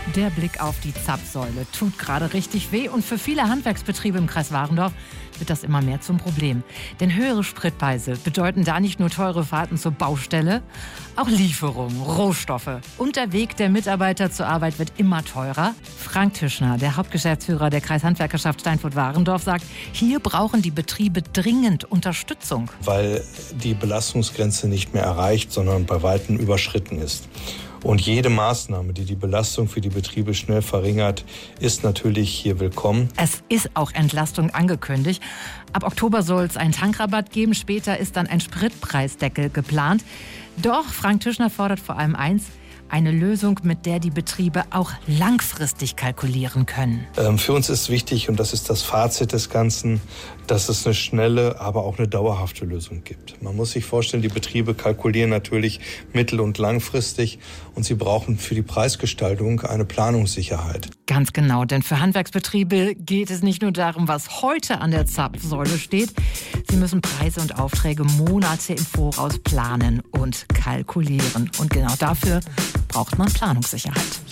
Der Blick auf die Zapfsäule tut gerade richtig weh und für viele Handwerksbetriebe im Kreis Warendorf wird das immer mehr zum Problem. Denn höhere Spritpreise bedeuten da nicht nur teure Fahrten zur Baustelle, auch Lieferungen, Rohstoffe. Und der Weg der Mitarbeiter zur Arbeit wird immer teurer. Frank Tischner, der Hauptgeschäftsführer der Kreishandwerkerschaft Steinfurt-Warendorf, sagt, hier brauchen die Betriebe dringend Unterstützung. Weil die Belastungsgrenze nicht mehr erreicht, sondern bei Weitem überschritten ist. Und jede Maßnahme, die die Belastung für die Betriebe schnell verringert, ist natürlich hier willkommen. Es ist auch Entlastung angekündigt. Ab Oktober soll es einen Tankrabatt geben. Später ist dann ein Spritpreisdeckel geplant. Doch Frank Tischner fordert vor allem eins: eine Lösung, mit der die Betriebe auch langfristig kalkulieren können. Für uns ist wichtig, und das ist das Fazit des Ganzen, dass es eine schnelle, aber auch eine dauerhafte Lösung gibt. Man muss sich vorstellen, die Betriebe kalkulieren natürlich mittel- und langfristig und sie brauchen für die Preisgestaltung eine Planungssicherheit. Ganz genau, denn für Handwerksbetriebe geht es nicht nur darum, was heute an der Zapfsäule steht. Sie müssen Preise und Aufträge Monate im Voraus planen und kalkulieren. Und genau dafür braucht man Planungssicherheit.